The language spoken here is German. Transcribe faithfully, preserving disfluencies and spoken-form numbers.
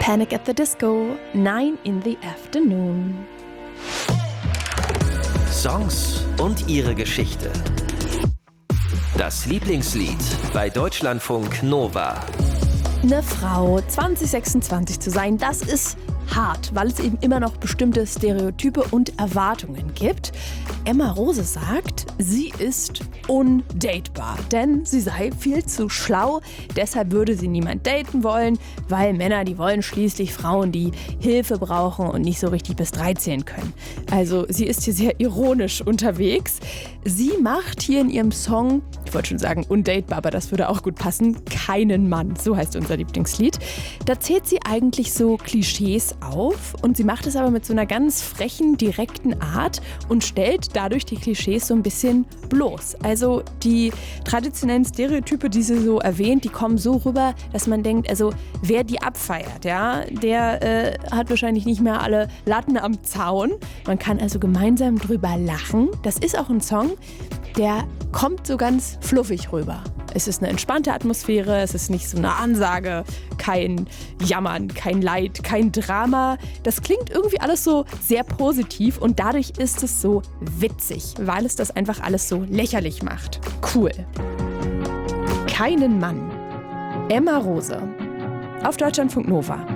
Panic at the Disco, nine in the afternoon. Songs und ihre Geschichte. Das Lieblingslied bei Deutschlandfunk Nova. Eine Frau zwanzig sechsundzwanzig zu sein, das ist hart, weil es eben immer noch bestimmte Stereotype und Erwartungen gibt. Emma Rose sagt, sie ist undatebar, denn sie sei viel zu schlau. Deshalb würde sie niemand daten wollen, weil Männer, die wollen schließlich Frauen, die Hilfe brauchen und nicht so richtig bis drei zählen können. Also sie ist hier sehr ironisch unterwegs. Sie macht hier in ihrem Song, ich wollte schon sagen undatebar, aber das würde auch gut passen, keinen Mann. So heißt unser Lieblingslied. Da zählt sie eigentlich so Klischees auf und sie macht es aber mit so einer ganz frechen, direkten Art und stellt dadurch die Klischees so ein bisschen bloß. Also die traditionellen Stereotype, die sie so erwähnt, die kommen so rüber, dass man denkt, also wer die abfeiert, ja, der äh, hat wahrscheinlich nicht mehr alle Latten am Zaun. Man kann also gemeinsam drüber lachen. Das ist auch ein Song, der kommt so ganz fluffig rüber. Es ist eine entspannte Atmosphäre, es ist nicht so eine Ansage, kein Jammern, kein Leid, kein Drama. Das klingt irgendwie alles so sehr positiv und dadurch ist es so witzig, weil es das einfach alles so lächerlich macht. Cool. Keinen Mann. Emma Rose. Auf Deutschlandfunk Nova.